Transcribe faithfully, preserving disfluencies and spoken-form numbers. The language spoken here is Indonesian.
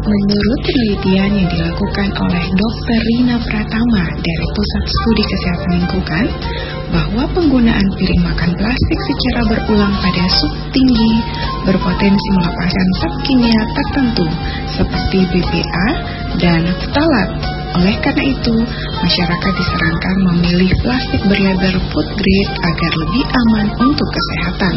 Menurut penelitian yang dilakukan oleh dokter Rina Pratama dari Pusat Studi Kesehatan Lingkungan, bahwa penggunaan piring makan plastik secara berulang pada suhu tinggi berpotensi melepaskan zat kimia tertentu seperti B P A dan ftalat. Oleh karena itu, masyarakat disarankan memilih plastik berlabel food grade agar lebih aman untuk kesehatan.